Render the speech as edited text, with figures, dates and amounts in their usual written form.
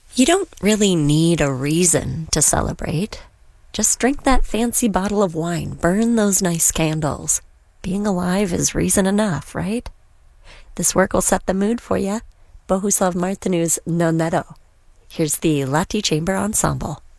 You don't really need a reason to celebrate. Just drink that fancy bottle of wine, burn those nice candles. Being alive is reason enough, right? This work will set the mood for you. Bohuslav Martinu's Noneto. Here's the Lati Chamber Ensemble.